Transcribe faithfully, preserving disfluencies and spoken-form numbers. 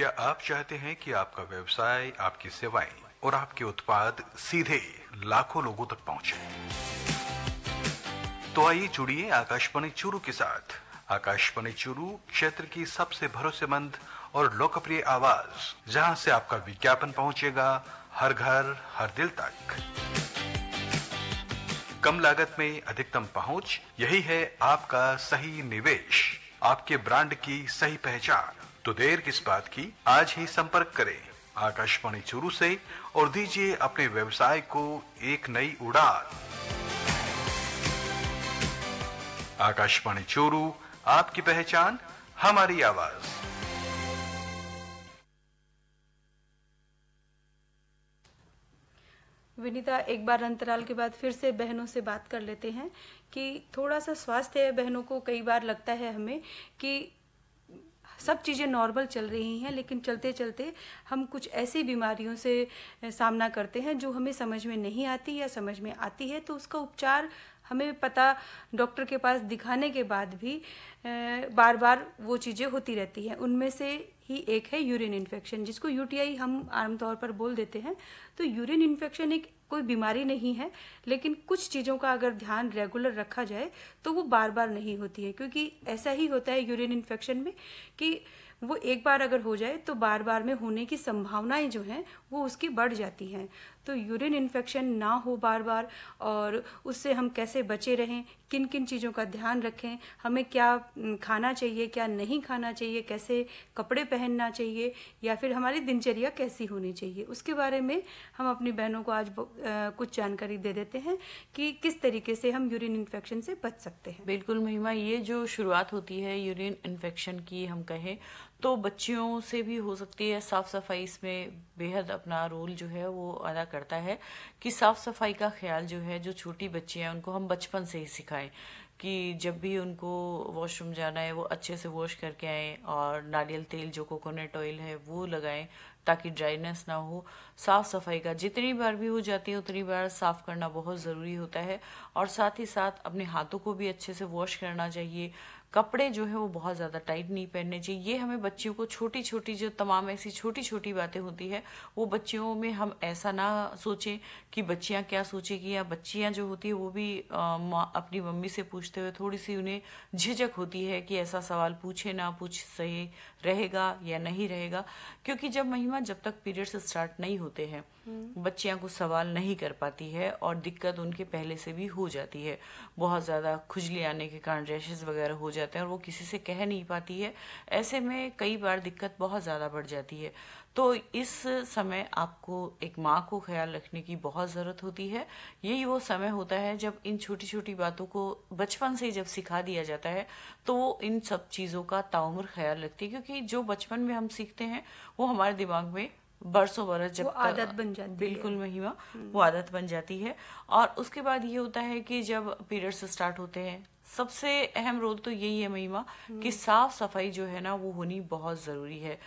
क्या आप चाहते हैं कि आपका व्यवसाय, आपकी सेवाएं और आपके उत्पाद सीधे लाखों लोगों तक पहुंचे? तो आइए जुड़िए आकाशवाणी चूरू के साथ। आकाशवाणी चूरू क्षेत्र की सबसे भरोसेमंद और लोकप्रिय आवाज, जहां से आपका विज्ञापन पहुंचेगा हर घर, हर दिल तक। कम लागत में अधिकतम पहुंच, यही है आपका सही निवेश, आपके ब्रांड की सही पहचान। तो देर किस बात की, आज ही संपर्क करें आकाशवाणी चूरू से और दीजिए अपने व्यवसाय को एक नई उड़ान। आकाशवाणी चूरू, आपकी पहचान, हमारी आवाज। विनीता, एक बार अंतराल के बाद फिर से बहनों से बात कर लेते हैं कि थोड़ा सा स्वास्थ्य है बहनों को। कई बार लगता है हमें कि सब चीज़ें नॉर्मल चल रही हैं, लेकिन चलते चलते हम कुछ ऐसी बीमारियों से सामना करते हैं जो हमें समझ में नहीं आती, या समझ में आती है तो उसका उपचार हमें पता डॉक्टर के पास दिखाने के बाद भी बार बार वो चीज़ें होती रहती हैं। उनमें से ही एक है यूरिन इन्फेक्शन, जिसको यूटीआई हम आमतौर पर बोल देते हैं। तो यूरिन इन्फेक्शन एक कोई बीमारी नहीं है, लेकिन कुछ चीज़ों का अगर ध्यान रेगुलर रखा जाए तो वो बार बार नहीं होती है। क्योंकि ऐसा ही होता है यूरिन इन्फेक्शन में कि वो एक बार अगर हो जाए तो बार बार में होने की संभावनाएं जो हैं वो उसकी बढ़ जाती हैं। तो यूरिन इन्फेक्शन ना हो बार बार, और उससे हम कैसे बचे रहें, किन किन चीज़ों का ध्यान रखें, हमें क्या खाना चाहिए, क्या नहीं खाना चाहिए, कैसे कपड़े पहनना चाहिए, या फिर हमारी दिनचर्या कैसी होनी चाहिए, उसके बारे में हम अपनी बहनों को आज आ, कुछ जानकारी दे देते हैं कि किस तरीके से हम यूरिन इन्फेक्शन से बच सकते हैं। बिल्कुल महिमा, ये जो शुरुआत होती है यूरिन इन्फेक्शन की, हम कहें तो बच्चियों से भी हो सकती है। साफ सफाई इसमें बेहद अपना रोल जो है वो अदा करता है कि साफ सफाई का ख्याल जो है, जो छोटी बच्चियां हैं उनको हम बचपन से ही सिखाएं कि जब भी उनको वॉशरूम जाना है वो अच्छे से वॉश करके आएं, और नारियल तेल जो कोकोनट ऑयल है वो लगाएं ताकि ड्राइनेस ना हो। साफ सफाई का जितनी बार भी हो जाती है उतनी बार साफ करना बहुत ज़रूरी होता है, और साथ ही साथ अपने हाथों को भी अच्छे से वॉश करना चाहिए। कपड़े जो है वो बहुत ज़्यादा टाइट नहीं पहनने चाहिए। ये हमें बच्चियों को छोटी छोटी जो तमाम ऐसी छोटी छोटी बातें होती है वो बच्चियों में हम ऐसा ना सोचें कि बच्चियां क्या सोचेगी, या बच्चियां जो होती है वो भी आ, अपनी मम्मी से पूछते हुए थोड़ी सी उन्हें झिझक होती है कि ऐसा सवाल पूछे ना पूछ, सही रहेगा या नहीं रहेगा। क्योंकि जब महिमा जब तक पीरियड्स स्टार्ट नहीं होते हैं बच्चियां को सवाल नहीं कर पाती है, और दिक्कत उनके पहले से भी हो जाती है। बहुत ज़्यादा खुजली आने के कारण रैशेस वगैरह हो जाते हैं और वो किसी से कह नहीं पाती है। ऐसे में कई बार दिक्कत बहुत ज़्यादा बढ़ जाती है। तो इस समय आपको एक माँ को ख्याल रखने की बहुत ज़रूरत होती है। यही वो समय होता है जब इन छोटी छोटी बातों को बचपन से जब सिखा दिया जाता है तो वो इन सब चीज़ों का ताउम्र ख्याल रखती है। क्योंकि जो बचपन में हम सीखते हैं वो हमारे दिमाग में बरसों बरस जब आदत बन जाती है। बिल्कुल महिमा, वो आदत बन जाती है। और उसके बाद ये होता है कि जब पीरियड्स स्टार्ट होते हैं सबसे अहम रोल तो यही है महिमा कि साफ सफाई जो है ना वो होनी बहुत जरूरी है।